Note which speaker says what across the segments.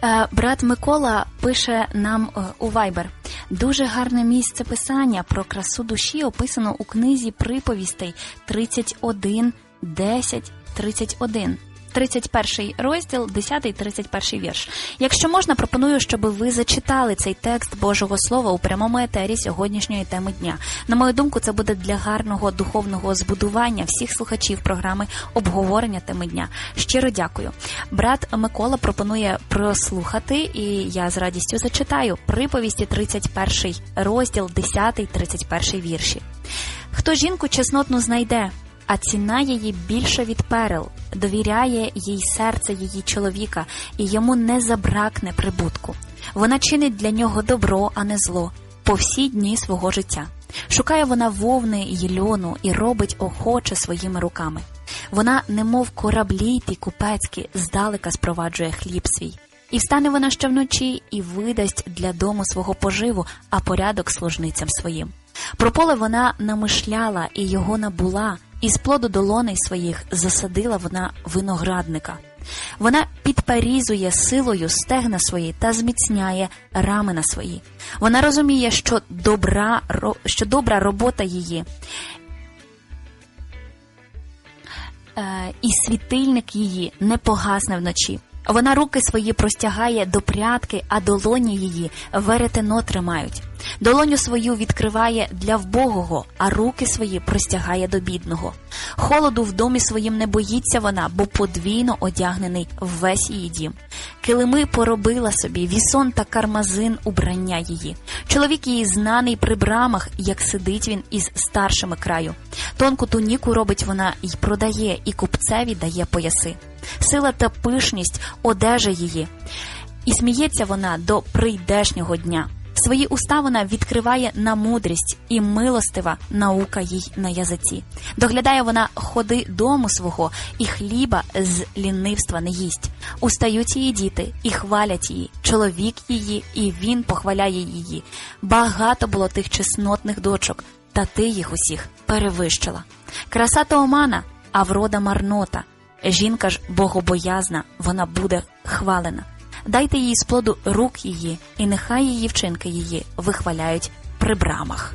Speaker 1: Брат Микола пише нам у Viber. Дуже гарне місце писання про красу душі описано у книзі приповістей 31, 10, 31. 31 розділ, 10-31 вірш. Якщо можна, пропоную, щоб ви зачитали цей текст Божого Слова у прямому етері сьогоднішньої теми дня. На мою думку, це буде для гарного духовного збудування всіх слухачів програми обговорення теми дня. Щиро дякую. Брат Микола пропонує прослухати, і я з радістю зачитаю приповісті 31 розділ, 10-31 вірші. «Хто жінку чеснотну знайде, а ціна її більша від перел, довіряє їй серце її чоловіка, і йому не забракне прибутку. Вона чинить для нього добро, а не зло, по всі дні свого життя. Шукає вона вовни й льону і робить охоче своїми руками. Вона, немов кораблі ті купецькі, здалека спроваджує хліб свій. І встане вона ще вночі і видасть для дому свого поживу, а порядок служницям своїм. Про поле вона намишляла і його набула, і з плоду долоней своїх засадила вона виноградника. Вона підперізує силою стегна свої та зміцняє рамена свої. Вона розуміє, що добра робота її і світильник її не погасне вночі. Вона руки свої простягає до прядки, а долоні її веретено тримають. Долоню свою відкриває для вбогого, а руки свої простягає до бідного. Холоду в домі своїм не боїться вона, бо подвійно одягнений весь її дім. Килими поробила собі, вісон та кармазин убрання її. Чоловік її знаний при брамах, як сидить він із старшими краю. Тонку туніку робить вона й продає, і купцеві дає пояси. Сила та пишність одежа її, і сміється вона до прийдешнього дня. Свої уста вона відкриває на мудрість, і милостива наука їй на язиці. Доглядає вона ходи дому свого, і хліба з лінивства не їсть. Устають її діти, і хвалять її, чоловік її, і він похваляє її. Багато було тих чеснотних дочок, та ти їх усіх перевищила. Краса то омана, а врода марнота. Жінка ж богобоязна, вона буде хвалена. Дайте їй з плоду рук її, і нехай її вчинки її вихваляють при брамах».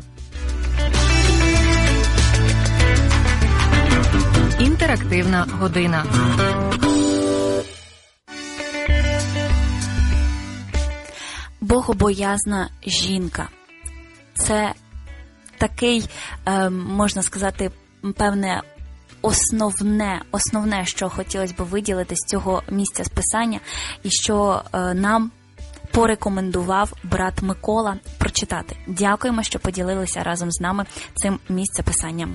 Speaker 2: Інтерактивна година.
Speaker 1: Богобоязна жінка. Це такий, можна сказати, певне, основне, що хотілося б виділити з цього місця з писання, і що нам порекомендував брат Микола прочитати. Дякуємо, що поділилися разом з нами цим місцеписанням.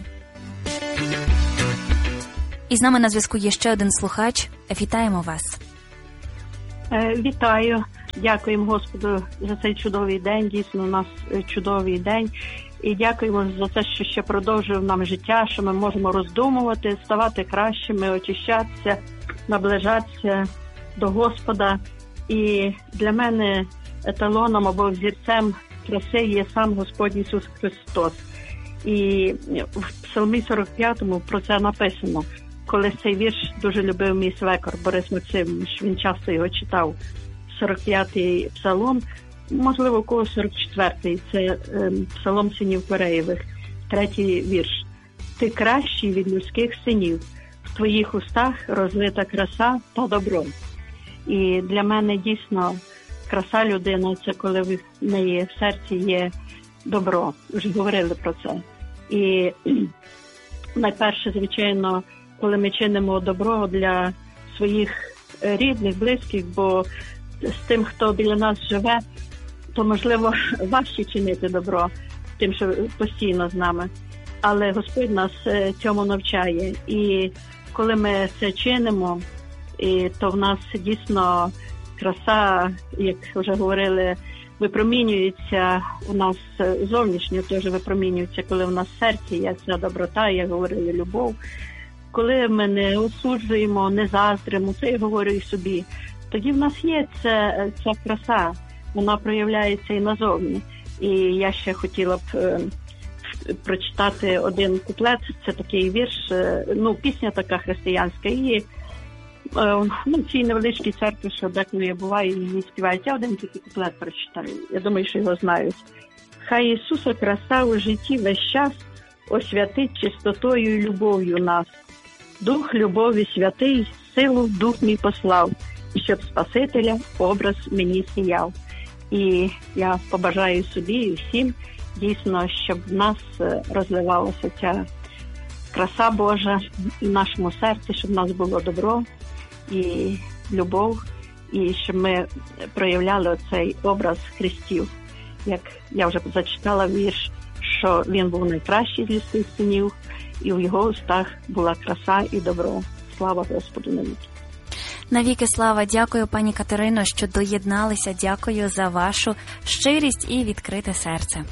Speaker 1: І з нами на зв'язку є ще один слухач. Вітаємо вас.
Speaker 3: Вітаю. Дякуємо Господу за цей чудовий день. Дійсно, у нас чудовий день. І дякуємо за те, що ще продовжує нам життя, що ми можемо роздумувати, ставати кращими, очищатися, наближатися до Господа. І для мене еталоном або взірцем краси є сам Господь Ісус Христос. І в Псалмі 45-му про це написано. Коли цей вірш дуже любив мій свекор Борис Максимович, він часто його читав. 45-й псалом, можливо, у кого 44-й, це псалом синів Кореєвих, 3-й вірш. «Ти кращий від людських синів, в твоїх устах розлита краса та добро». І для мене дійсно краса людини – це коли в неї в серці є добро. Вже говорили про це. І найперше, звичайно, коли ми чинимо добро для своїх рідних, близьких, бо з тим, хто біля нас живе, то, можливо, важче чинити добро, тим, що постійно з нами. Але Господь нас цьому навчає. І коли ми це чинимо, то в нас дійсно краса, як вже говорили, випромінюється у нас зовнішньо, теж випромінюється, коли в нас в серці є ця доброта, як говорили, любов. Коли ми не осуджуємо, не заздримо, це я говорю і собі, тоді в нас є ця краса, вона проявляється і назовні. І я ще хотіла б прочитати один куплет, це такий вірш, пісня така християнська, і в цій невеличкій церкві, що деколи я буваю, і її співають. Я один тільки куплет прочитаю. Я думаю, що його знають. Хай Ісуса краса у житті весь час освятить чистотою і любов'ю нас. Дух любові святий, силу в дух мій послав, і щоб Спасителя образ мені сіяв. І я побажаю собі і всім, дійсно, щоб в нас розливалася ця краса Божа в нашому серці, щоб в нас було добро і любов, і щоб ми проявляли оцей образ Христів. Як я вже зачитала вірш, що він був найкращий з людських синів, і в його устах була краса і добро. Слава Господу навіки.
Speaker 1: Навіки слава. Дякую, пані Катерино, що доєдналися. Дякую за вашу щирість і відкрите серце.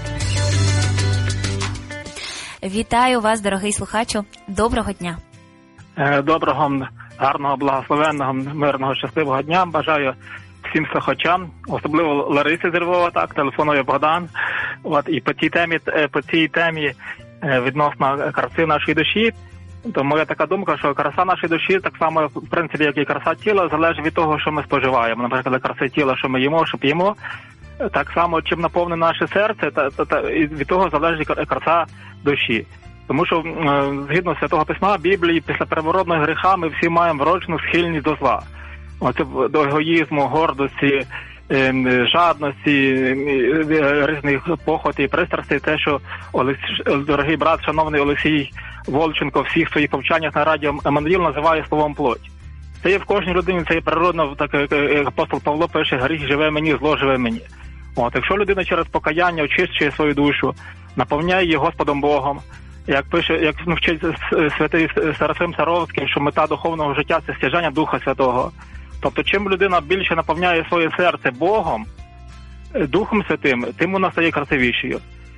Speaker 1: Вітаю вас, дорогий слухачу. Доброго дня.
Speaker 4: Доброго, гарного, благословенного, мирного, щасливого дня. Бажаю всім слухачам, особливо Ларисі з Львова, так, телефонує Богдан. І по цій темі відносно краси нашої душі, то моя така думка, що краса нашої душі, так само, в принципі, як і краса тіла, залежить від того, що ми споживаємо. Наприклад, краса тіла, що ми їмо, що п'ємо, так само, чим наповне наше серце, і від того залежить краса душі. Тому що, згідно Святого Письма, Біблії, після первородного гріха ми всі маємо вроджену схильність до зла. Оце до егоїзму, гордості, жадності, різних похотей, пристрастей, те, що дорогий брат, шановний Олексій Волченко, в всіх своїх повчаннях на радіо Еммануїл називає словом плоть. Це є в кожній людині, це є природно, так як апостол Павло пише, гріх живе мені, зло живе мені. Якщо людина через покаяння очищує свою душу, наповняє її Господом Богом, як вчить святий Серафим Саровський, що мета духовного життя – це стяжання Духа Святого. Тобто, чим людина більше наповняє своє серце Богом, Духом Святим, тим вона стає красивішою.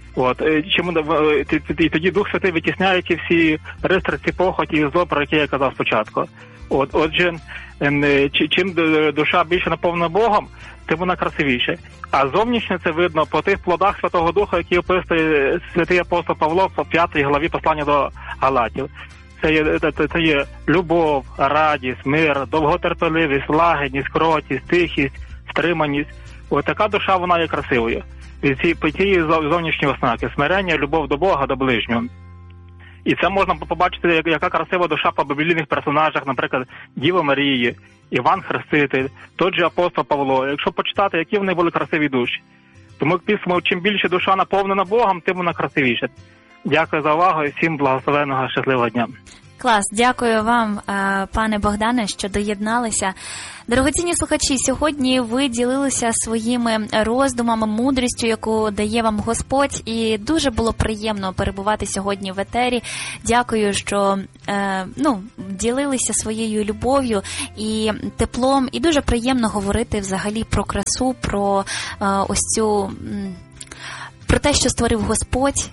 Speaker 4: І тоді Дух Святий витісняє ті всі пристрасті, похоті і зло, про які я казав спочатку. Отже, чим душа більше наповнена Богом, тим вона красивіша. А зовнішнє це видно по тих плодах Святого Духа, які описує святий апостол Павло в 5 главі послання до Галатів. Це є любов, радість, мир, довготерпеливість, лагідність, кротість, тихість, стриманість. Ось така душа, вона є красивою. По цієї зовнішні ознаки – смирення, любов до Бога, до ближнього. І це можна побачити, яка красива душа по біблійних персонажах, наприклад, Діва Марії, Іван Хреститель, той же апостол Павло. Якщо почитати, які вони були красиві душі. Тому письмо, чим більше душа наповнена Богом, тим вона красивіша. Дякую за увагу і всім благословенного, щасливого дня.
Speaker 1: Клас, дякую вам, пане Богдане, що доєдналися. Дорогоцінні слухачі, сьогодні ви ділилися своїми роздумами, мудрістю, яку дає вам Господь, і дуже було приємно перебувати сьогодні в етері. Дякую, що ділилися своєю любов'ю і теплом, і дуже приємно говорити взагалі про красу, про про те, що створив Господь.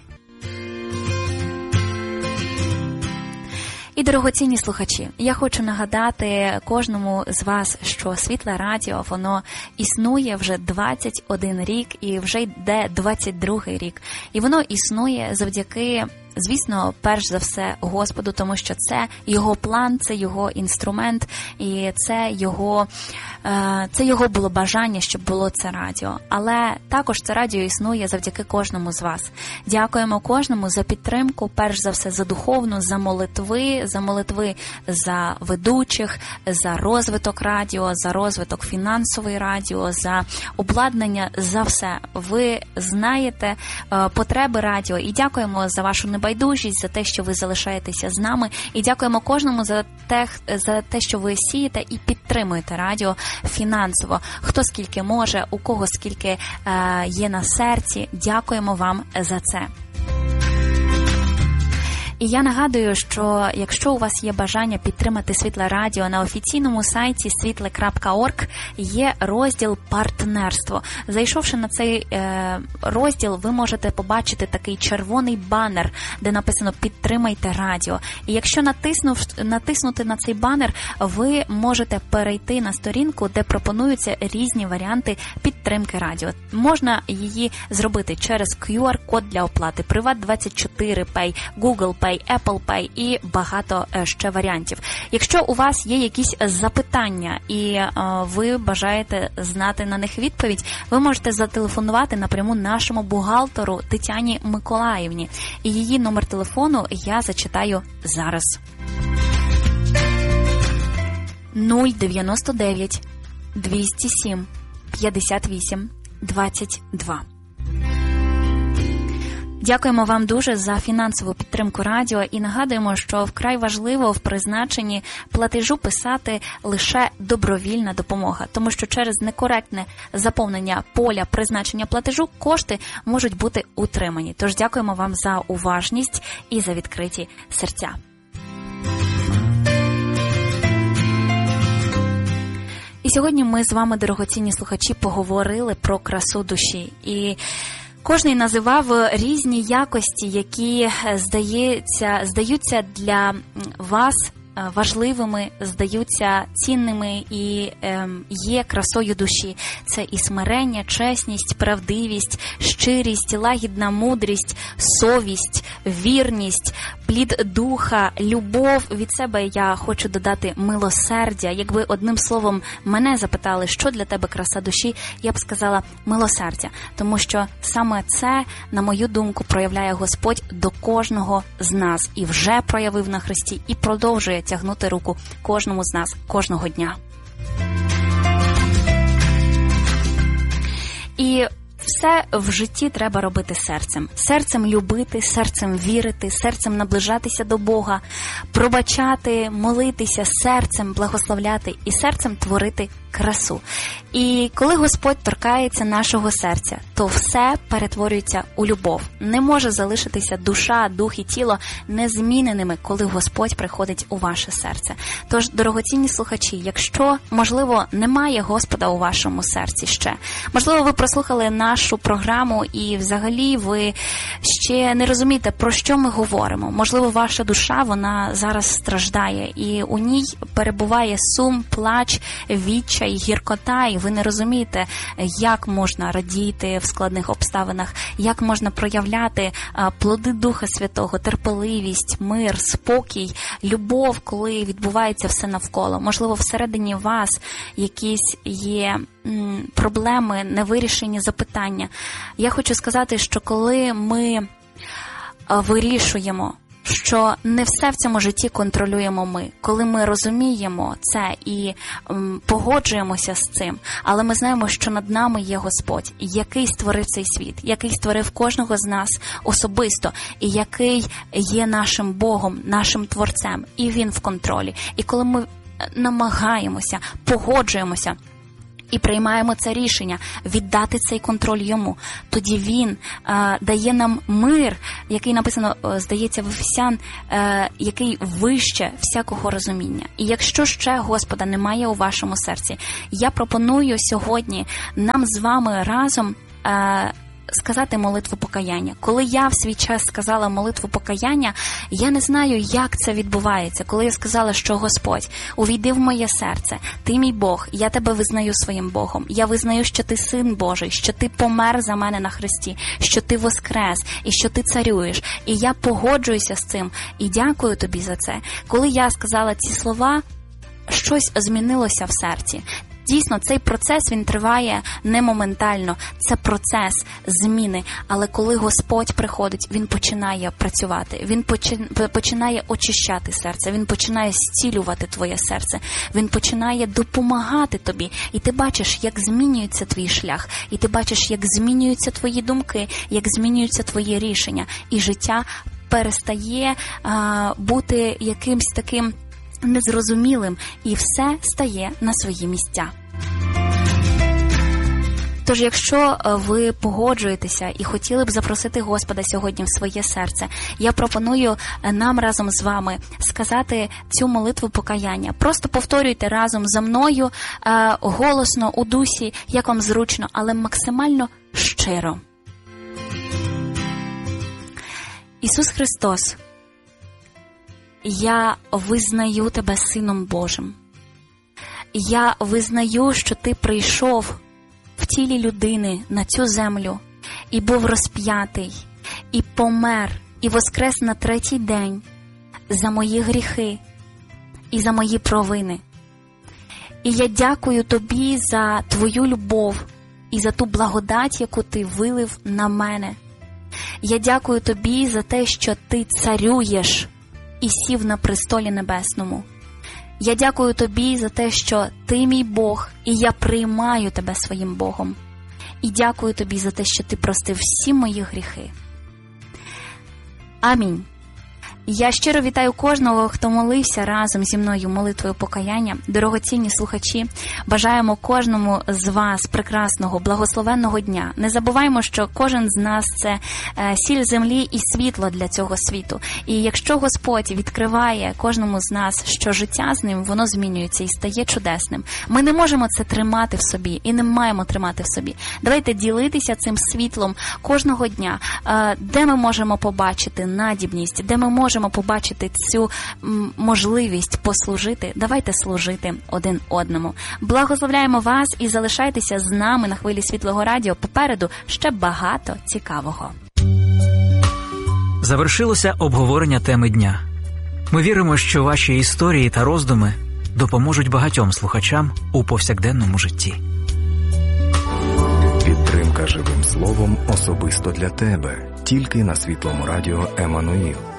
Speaker 1: І, дорогоцінні слухачі, я хочу нагадати кожному з вас, що Світле Радіо, воно існує вже 21 рік і вже йде 22-й рік. І воно існує завдяки, звісно, перш за все Господу, тому що це його план, це його інструмент, і це його було бажання, щоб було це радіо. Але також це радіо існує завдяки кожному з вас. Дякуємо кожному за підтримку, перш за все за духовну, за молитви за ведучих, за розвиток радіо, за розвиток фінансової радіо, за обладнання, за все. Ви знаєте потреби радіо, і дякуємо за вашу небайдужість, за те, що ви залишаєтеся з нами, і дякуємо кожному за те, що ви сієте і підтримуєте радіо фінансово. Хто скільки може, у кого скільки є на серці. Дякуємо вам за це. І я нагадую, що якщо у вас є бажання підтримати Світле Радіо, на офіційному сайті світле.орг є розділ «Партнерство». Зайшовши на цей розділ, ви можете побачити такий червоний банер, де написано «Підтримайте радіо». І якщо натиснути на цей банер, ви можете перейти на сторінку, де пропонуються різні варіанти підтримки радіо. Можна її зробити через QR-код для оплати, Приват24Pay, Google Pay, Pay, Apple Pay і багато ще варіантів. Якщо у вас є якісь запитання і ви бажаєте знати на них відповідь, ви можете зателефонувати напряму нашому бухгалтеру Тетяні Миколаївні. І її номер телефону я зачитаю зараз. 099 207 58 22. Дякуємо вам дуже за фінансову підтримку радіо і нагадуємо, що вкрай важливо в призначенні платежу писати лише добровільна допомога, тому що через некоректне заповнення поля призначення платежу кошти можуть бути утримані. Тож дякуємо вам за уважність і за відкриті серця. І сьогодні ми з вами, дорогоцінні слухачі, поговорили про красу душі. І кожний називав різні якості, які здаються для вас важливими, здаються цінними і є красою душі. Це і смирення, чесність, правдивість, щирість, лагідна мудрість, совість, вірність, плід духа, любов. Від себе я хочу додати милосердя. Якби одним словом мене запитали, що для тебе краса душі, я б сказала милосердя. Тому що саме це, на мою думку, проявляє Господь до кожного з нас. І вже проявив на Христі, і продовжує тягнути руку кожному з нас кожного дня. І все в житті треба робити серцем. Серцем любити, серцем вірити, серцем наближатися до Бога, пробачати, молитися, серцем благословляти і серцем творити красу. І коли Господь торкається нашого серця, то все перетворюється у любов. Не може залишитися душа, дух і тіло незміненими, коли Господь приходить у ваше серце. Тож, дорогоцінні слухачі, якщо, можливо, немає Господа у вашому серці ще, можливо, ви прослухали нашу програму і взагалі ви ще не розумієте, про що ми говоримо. Можливо, ваша душа, вона зараз страждає, і у ній перебуває сум, плач, відчай, гіркота, і ви не розумієте, як можна радіти в складних обставинах, як можна проявляти плоди Духа Святого, терпеливість, мир, спокій, любов, коли відбувається все навколо. Можливо, всередині вас якісь є проблеми, невирішені запитання. Я хочу сказати, що коли ми вирішуємо, що не все в цьому житті контролюємо ми. Коли ми розуміємо це і погоджуємося з цим, але ми знаємо, що над нами є Господь, який створив цей світ, який створив кожного з нас особисто, і який є нашим Богом, нашим Творцем, і Він в контролі. І коли ми намагаємося, погоджуємося і приймаємо це рішення віддати цей контроль йому, тоді він дає нам мир, який написано, здається, в Ефесян, який вище всякого розуміння. І якщо ще Господа немає у вашому серці, я пропоную сьогодні нам з вами разом сказати молитву покаяння. Коли я в свій час сказала молитву покаяння, я не знаю, як це відбувається. Коли я сказала, що Господь, увійди в моє серце, ти мій Бог, я тебе визнаю своїм Богом. Я визнаю, що ти Син Божий, що ти помер за мене на хресті, що ти воскрес і що ти царюєш. І я погоджуюся з цим і дякую тобі за це. Коли я сказала ці слова, щось змінилося в серці. Дійсно, цей процес, він триває не моментально, це процес зміни, але коли Господь приходить, Він починає працювати, Він починає очищати серце, Він починає зцілювати твоє серце, Він починає допомагати тобі, і ти бачиш, як змінюється твій шлях, і ти бачиш, як змінюються твої думки, як змінюються твої рішення, і життя перестає бути якимсь таким незрозумілим, і все стає на свої місця. Тож, якщо ви погоджуєтеся і хотіли б запросити Господа сьогодні в своє серце, я пропоную нам разом з вами сказати цю молитву покаяння. Просто повторюйте разом за мною, голосно, у дусі, як вам зручно, але максимально щиро. Ісус Христос, я визнаю Тебе Сином Божим. Я визнаю, що Ти прийшов в тілі людини на цю землю і був розп'ятий, і помер, і воскрес на третій день за мої гріхи і за мої провини. І я дякую Тобі за Твою любов і за ту благодать, яку Ти вилив на мене. Я дякую Тобі за те, що Ти царюєш і сів на престолі небесному. Я дякую Тобі за те, що Ти мій Бог, і я приймаю Тебе своїм Богом. І дякую Тобі за те, що Ти простив всі мої гріхи. Амінь. Я щиро вітаю кожного, хто молився разом зі мною молитвою покаяння. Дорогоцінні слухачі, бажаємо кожному з вас прекрасного, благословенного дня. Не забуваймо, що кожен з нас – це сіль землі і світло для цього світу. І якщо Господь відкриває кожному з нас, що життя з ним, воно змінюється і стає чудесним. Ми не можемо це тримати в собі і не маємо тримати в собі. Давайте ділитися цим світлом кожного дня, де ми можемо побачити надібність, де ми можемо побачити цю можливість послужити. Давайте служити один одному. Благословляємо вас і залишайтеся з нами на хвилі Світлого Радіо. Попереду ще багато цікавого.
Speaker 5: Завершилося обговорення теми дня. Ми віримо, що ваші історії та роздуми допоможуть багатьом слухачам у повсякденному житті.
Speaker 6: Підтримка живим словом особисто для тебе. Тільки на Світлому Радіо Еммануїл.